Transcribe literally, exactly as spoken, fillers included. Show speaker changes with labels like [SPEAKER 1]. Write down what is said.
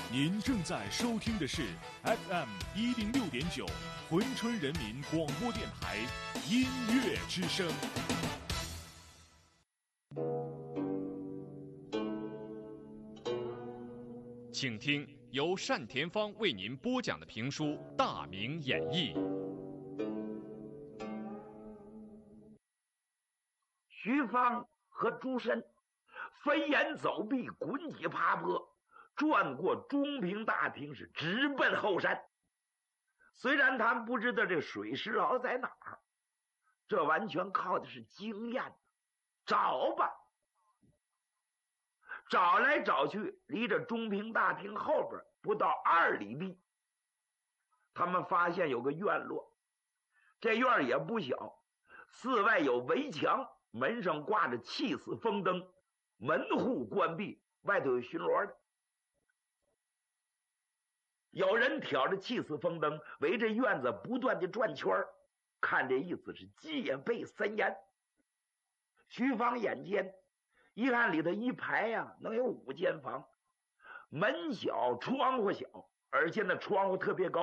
[SPEAKER 1] 您正在收听的是 F M 一零六点九珲春人民广播电台音乐之声。请听由单田芳为您播讲的评书《大明演义》。
[SPEAKER 2] 徐芳和朱深飞檐走壁，滚几爬坡，转过中平大厅，是直奔后山。虽然他们不知道这水石牢在哪儿，这完全靠的是经验。找吧，找来找去，离着中平大厅后边不到二里地，他们发现有个院落。这院也不小，四外有围墙，门上挂着气死风灯，门户关闭，外头有巡逻的。有人挑着气死风灯围着院子不断的转圈，看这意思是戒备森严。徐芳眼尖，一看里头一排呀、啊，能有五间房，门小窗户小，而且那窗户特别高。